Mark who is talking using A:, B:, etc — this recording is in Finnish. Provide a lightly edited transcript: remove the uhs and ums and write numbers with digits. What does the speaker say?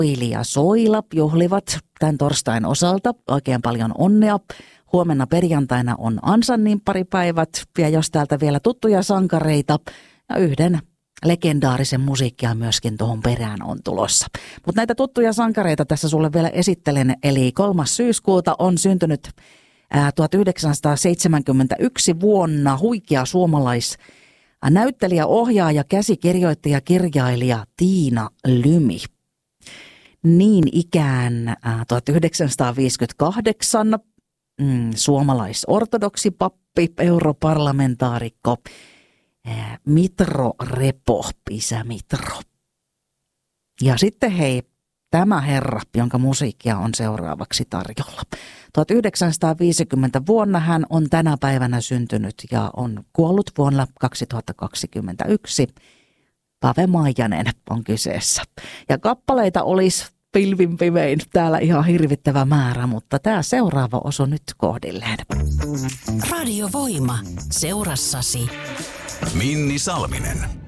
A: Oili ja Soila juhlivat tämän torstain osalta. Oikein paljon onnea. Huomenna perjantaina on Ansan-nimpparipäivät ja jos täältä vielä tuttuja sankareita ja yhden legendaarisen musiikkia myöskin tuohon perään on tulossa. Mutta näitä tuttuja sankareita tässä sulle vielä esittelen. Eli 3. syyskuuta on syntynyt 1971 vuonna huikea suomalaisnäyttelijä, ohjaaja, käsikirjoittaja, kirjailija Tiina Lymi. Niin ikään 1958 suomalaisortodoksi pappi, europarlamentaarikko Mitro Repo, isä Mitro. Ja sitten hei, tämä herra, jonka musiikkia on seuraavaksi tarjolla. 1950 vuonna hän on tänä päivänä syntynyt ja on kuollut vuonna 2021. Pave Maijanen on kyseessä. Ja kappaleita olisi pilvin pimein täällä ihan hirvittävä määrä, mutta tämä seuraava osui nyt kohdilleen.
B: Radio Voima, seurassasi
C: Minni Salminen.